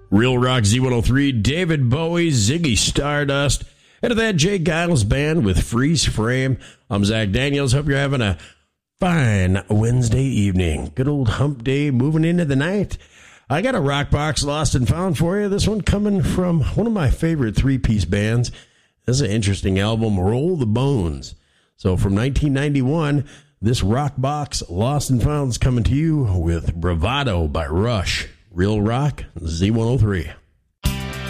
Real Rock Z103, David Bowie, Ziggy Stardust. And to that, Jay Giles Band with Freeze Frame. I'm Zach Daniels. Hope you're having a fine Wednesday evening. Good old hump day moving into the night. I got a rock box lost and found for you. This one coming from one of my favorite three-piece bands. This is an interesting album, Roll the Bones. So from 1991, this rock box lost and found is coming to you with Bravado by Rush. Real Rock Z103.